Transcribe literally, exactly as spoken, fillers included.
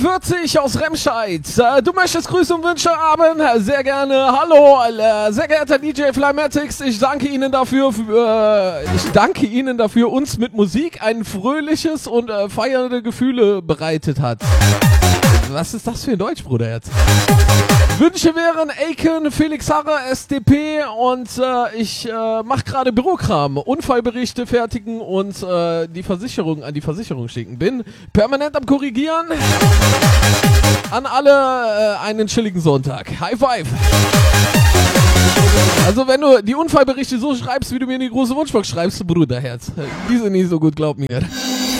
vierzig aus Remscheid. Du möchtest Grüße und Wünsche haben? Sehr gerne. Hallo, sehr geehrter D J Flymatics. Ich danke Ihnen dafür, für, ich danke Ihnen dafür, uns mit Musik ein fröhliches und äh, feiernde Gefühle bereitet hat. Was ist das für ein Deutsch, Bruder, jetzt? Wünsche wären Aiken, Felix Harrer, S D P und äh, ich äh, mache gerade Bürokram, Unfallberichte fertigen und äh, die Versicherung an die Versicherung schicken. Bin permanent am Korrigieren. An alle äh, einen chilligen Sonntag. High five! Also wenn du die Unfallberichte so schreibst, wie du mir in die große Wunschbox schreibst, Bruderherz, die sind nicht so gut, glaub mir.